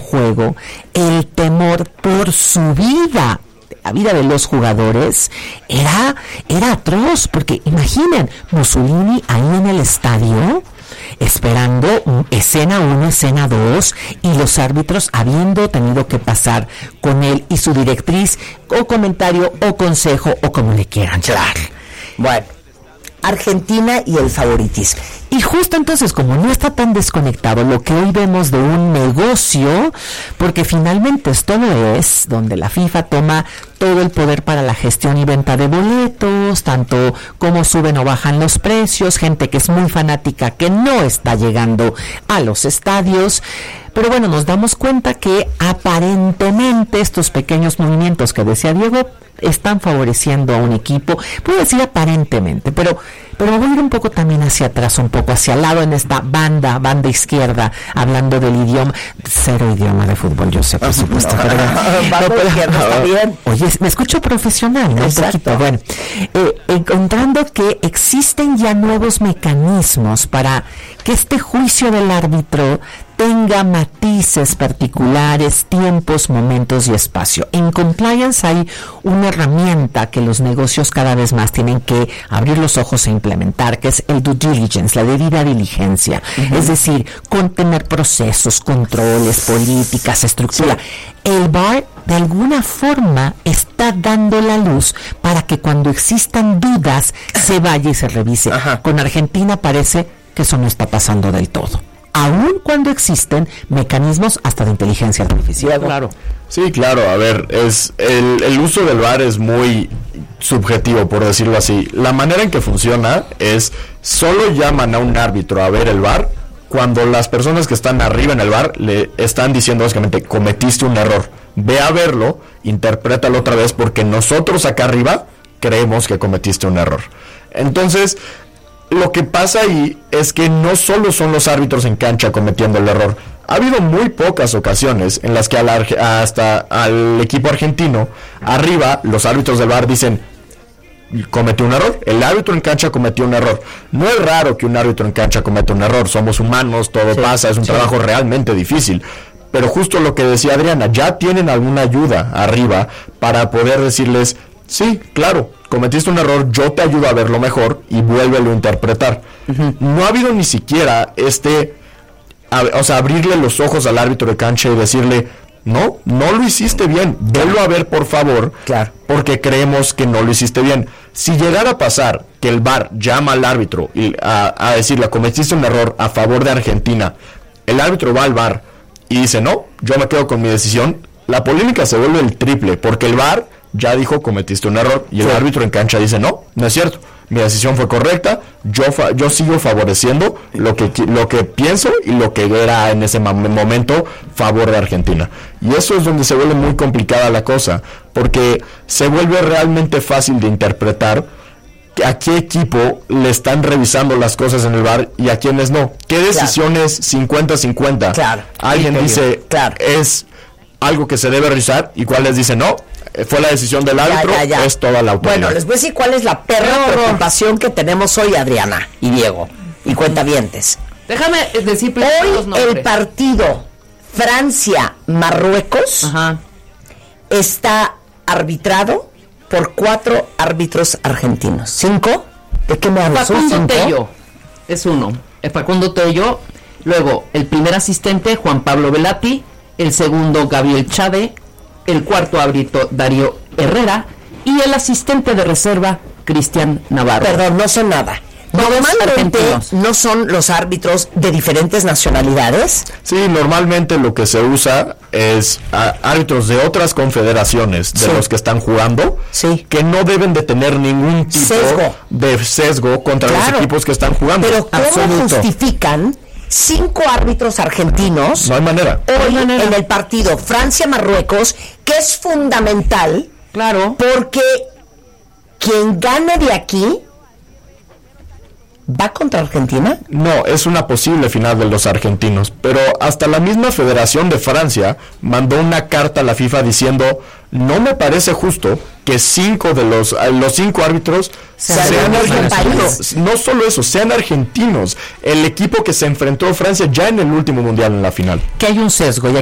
juego el temor por su vida. La vida de los jugadores era atroz, porque imaginen, Mussolini ahí en el estadio esperando escena 1, escena 2, y los árbitros habiendo tenido que pasar con él y su directriz o comentario o consejo o como le quieran llamar. Bueno, Argentina y el favoritismo. Y justo entonces, como no está tan desconectado lo que hoy vemos de un negocio, porque finalmente esto no es donde la FIFA toma todo el poder para la gestión y venta de boletos, tanto como suben o bajan los precios, gente que es muy fanática que no está llegando a los estadios. Pero bueno, nos damos cuenta que aparentemente estos pequeños movimientos que decía Diego están favoreciendo a un equipo. Puedo decir aparentemente, pero me voy a ir un poco también hacia atrás, un poco hacia el lado en esta banda izquierda, hablando del idioma, cero idioma de fútbol, yo sé, por supuesto. Banda izquierda está bien. Oye, me escucho profesional, ¿no? Exacto. Un poquito. Bueno, encontrando que existen ya nuevos mecanismos para que este juicio del árbitro tenga matices particulares, tiempos, momentos y espacio. En compliance hay una herramienta que los negocios cada vez más tienen que abrir los ojos e implementar, que es el due diligence, la debida diligencia. Uh-huh. Es decir, contener procesos, controles, políticas, estructura. El VAR de alguna forma está dando la luz para que cuando existan dudas se vaya y se revise. Ajá. Con Argentina parece que eso no está pasando del todo, aun cuando existen mecanismos hasta de inteligencia artificial. Claro. Sí, claro, a ver, es el uso del VAR es muy subjetivo, por decirlo así. La manera en que funciona es, solo llaman a un árbitro a ver el VAR cuando las personas que están arriba en el VAR le están diciendo básicamente, cometiste un error, ve a verlo, interprétalo otra vez, porque nosotros acá arriba creemos que cometiste un error. Entonces, lo que pasa ahí es que no solo son los árbitros en cancha cometiendo el error. Ha habido muy pocas ocasiones en las que hasta al equipo argentino, arriba, los árbitros del VAR dicen, cometió un error, el árbitro en cancha cometió un error. No es raro que un árbitro en cancha cometa un error, somos humanos, todo pasa, es un trabajo realmente difícil. Pero justo lo que decía Adriana, ya tienen alguna ayuda arriba para poder decirles, sí, claro, cometiste un error, yo te ayudo a verlo mejor y vuélvelo a interpretar. Uh-huh. No ha habido ni siquiera abrirle los ojos al árbitro de cancha y decirle, no lo hiciste bien, velo a ver por favor, claro, porque creemos que no lo hiciste bien. Si llegara a pasar que el VAR llama al árbitro a decirle, cometiste un error a favor de Argentina, el árbitro va al VAR y dice, no, yo me quedo con mi decisión, la polémica se vuelve el triple, porque el VAR ya dijo, cometiste un error, y el árbitro en cancha dice, no es cierto, mi decisión fue correcta, yo sigo favoreciendo lo que pienso y lo que era en ese momento favor de Argentina. Y eso es donde se vuelve muy complicada la cosa, porque se vuelve realmente fácil de interpretar a qué equipo le están revisando las cosas en el VAR y a quiénes no. ¿Qué decisiones 50-50? Claro. Alguien dice, es algo que se debe revisar, y cuáles dicen, no, fue la decisión del árbitro, es toda la autoridad. Bueno, les voy a decir cuál es la preocupación que tenemos hoy, Adriana y Diego, y cuentavientes. Déjame decir hoy el partido Francia-Marruecos está arbitrado por 4 árbitros argentinos. 5. ¿De qué me hablas? Facundo Tello es uno. Facundo Tello, luego el primer asistente Juan Pablo Velati, el segundo Gabriel Chade, el cuarto árbitro Darío Herrera y el asistente de reserva Cristian Navarro. Perdón, no son nada. Normalmente no son los árbitros de diferentes nacionalidades. Sí, normalmente lo que se usa es árbitros de otras confederaciones de los que están jugando, que no deben de tener ningún tipo de sesgo contra los equipos que están jugando. Pero ¿cómo justifican 5 árbitros argentinos? No hay manera. Hoy en el partido Francia-Marruecos, que es fundamental, claro, porque quien gane de aquí ¿va contra Argentina? No, es una posible final de los argentinos, pero hasta la misma Federación de Francia mandó una carta a la FIFA diciendo, no me parece justo que 5 de los 5 árbitros sean argentinos. No solo eso, sean argentinos. El equipo que se enfrentó a Francia ya en el último mundial en la final. Que hay un sesgo, y